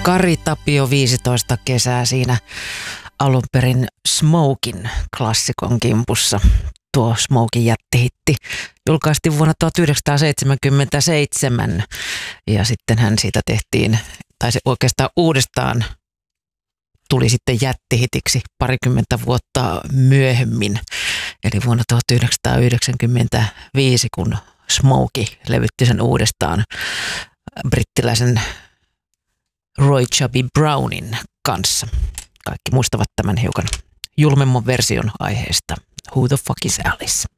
Kari Tapio 15 kesää siinä alun perin Smokin klassikon kimpussa. Tuo Smokin jättihitti julkaistiin vuonna 1977 ja sitten hän siitä tehtiin, tai se oikeastaan uudestaan tuli sitten jättihitiksi parikymmentä vuotta myöhemmin. Eli vuonna 1995, kun Smokey levytti sen uudestaan brittiläisen Roy Chubby Brownin kanssa. Kaikki muistavat tämän hiukan julmemman version aiheesta. Who the fuck is Alice?